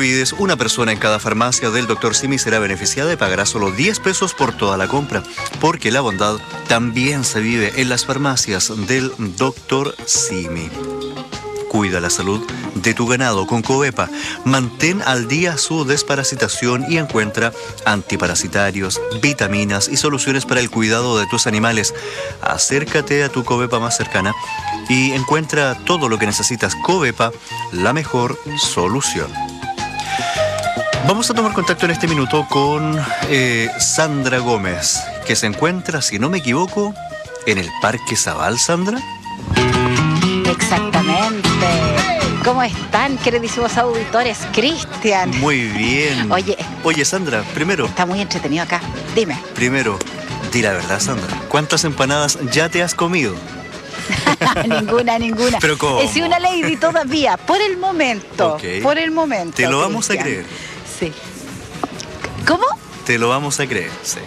olvides, una persona en cada farmacia del Dr. Simi será beneficiada y pagará solo 10 pesos por toda la compra, porque la bondad también se vive en las farmacias del Dr. Simi. Cuida la salud de tu ganado con Covepa. Mantén al día su desparasitación y encuentra antiparasitarios, vitaminas y soluciones para el cuidado de tus animales. Acércate a tu Covepa más cercana y encuentra todo lo que necesitas. Covepa, la mejor solución. Vamos a tomar contacto en este minuto con Sandra Gómez, que se encuentra, si no me equivoco, en el Parque Zabal. Sandra. Exactamente. ¿Cómo están, queridísimos auditores? Cristian. Muy bien. Oye, Sandra, primero... Está muy entretenido acá. Dime. Primero, di la verdad, Sandra. ¿Cuántas empanadas ya te has comido? Ninguna. ¿Pero cómo? Es una lady todavía, por el momento. Okay. Por el momento. Te lo vamos a creer. Sí. ¿Cómo? Te lo vamos a creer, sí.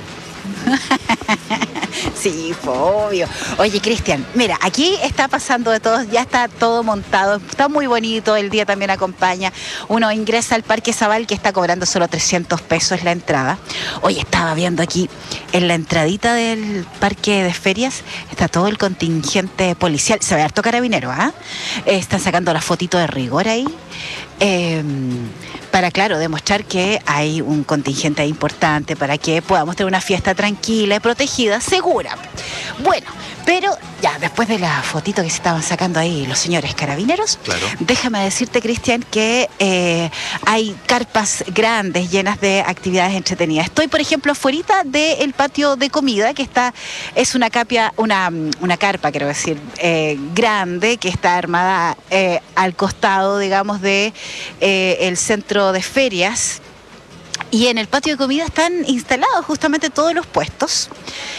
Sí, obvio. Oye, Cristian, mira, aquí está pasando de todo, ya está todo montado, está muy bonito, el día también acompaña. Uno ingresa al Parque Zabal, que está cobrando solo 300 pesos la entrada. Oye, estaba viendo aquí, en la entradita del Parque de Ferias, está todo el contingente policial, se ve harto carabinero, ¿ah? Están sacando la fotito de rigor ahí. Para, claro, demostrar que hay un contingente importante para que podamos tener una fiesta tranquila y protegida, segura. Bueno, pero ya, después de la fotito que se estaban sacando ahí los señores carabineros, claro. Déjame decirte, Cristian, que hay carpas grandes llenas de actividades entretenidas. Estoy, por ejemplo, afuera del patio de comida, que es una carpa, quiero decir, grande, que está armada al costado, digamos, de el centro de ferias, y en el patio de comida están instalados justamente todos los puestos.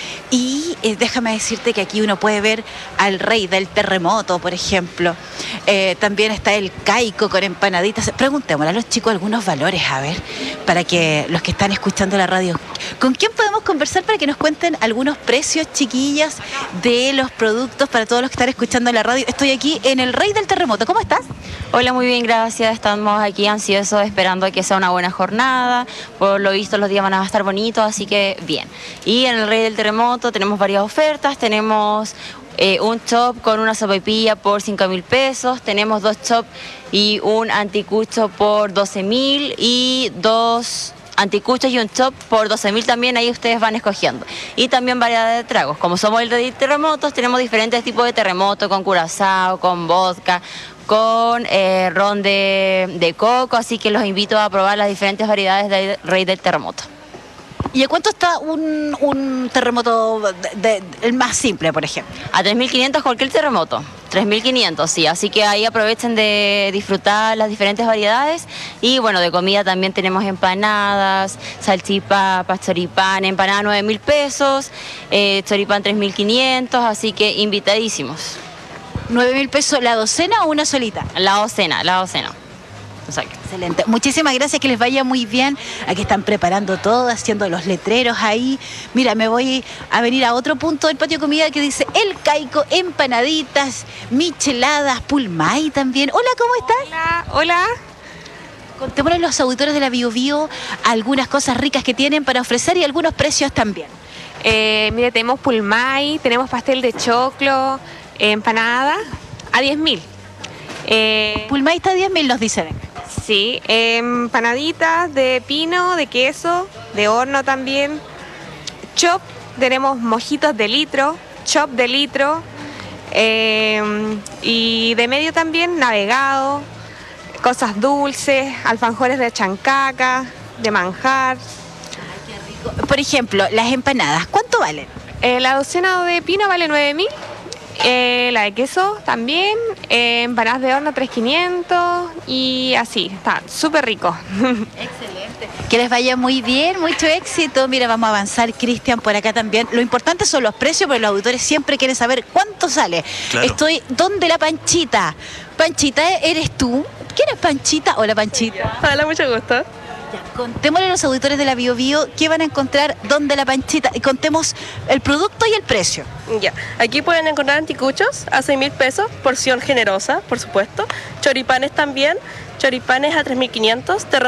Y déjame decirte que aquí uno puede ver al rey del terremoto, por ejemplo. También está el caico con empanaditas. Preguntémosle a los chicos algunos valores, a ver, para que los que están escuchando la radio, ¿con quién podemos conversar para que nos cuenten algunos precios, chiquillas, de los productos para todos los que están escuchando la radio? Estoy aquí en el rey del terremoto. ¿Cómo estás? Hola, muy bien, gracias. Estamos aquí ansiosos, esperando que sea una buena jornada. Por lo visto, los días van a estar bonitos, así que bien. Y en el rey del terremoto tenemos varias ofertas. Tenemos un chop con una sopaipilla por 5.000 pesos. Tenemos 2 chop y un anticucho por 12.000 y 2 anticuchos y un chop por 12.000 también. Ahí ustedes van escogiendo. Y también variedad de tragos. Como somos el rey de terremotos, tenemos diferentes tipos de terremoto, con curazao, con vodka, con ron de coco, así que los invito a probar las diferentes variedades del rey del terremoto. ¿Y a cuánto está un terremoto, el más simple, por ejemplo? A 3.500 cualquier terremoto, 3.500, sí, así que ahí aprovechen de disfrutar las diferentes variedades. Y bueno, de comida también tenemos empanadas, salchipapas, choripán, empanada 9.000 pesos, choripán 3.500, así que invitadísimos. 9.000 pesos la docena o una solita? La docena. Exacto. Excelente. Muchísimas gracias, que les vaya muy bien. Aquí están preparando todo, haciendo los letreros ahí. Mira, me voy a venir a otro punto del patio de comida que dice el caico, empanaditas, micheladas, pulmay también. Hola, ¿cómo estás? Hola. Contémosle a los auditores de la Bio Bio algunas cosas ricas que tienen para ofrecer y algunos precios también. Mira, tenemos pulmay, tenemos pastel de choclo, empanada a 10.000. Pulmay está a 10.000, nos dicen. Sí, empanaditas de pino, de queso, de horno también. Chop, tenemos mojitos de litro, chop de litro. Y de medio también, navegado, cosas dulces, alfajores de chancaca, de manjar. Ay, qué rico. Por ejemplo, las empanadas, ¿cuánto valen? La docena de pino vale 9.000. La de queso también, empanadas de horno 3.500 y así, está súper rico. Excelente. Que les vaya muy bien, mucho éxito. Mira, vamos a avanzar, Cristian, por acá también. Lo importante son los precios, porque los auditores siempre quieren saber cuánto sale. Claro. Estoy donde la Panchita. Panchita, ¿eres tú? ¿Quién es Panchita? Hola, Panchita. Hola, mucho gusto. Ya, contémosle a los auditores de la Bio Bio qué van a encontrar donde la Panchita, y contemos el producto y el precio. Ya, aquí pueden encontrar anticuchos a 6.000 pesos, porción generosa, por supuesto. Choripanes también, choripanes a 3.500,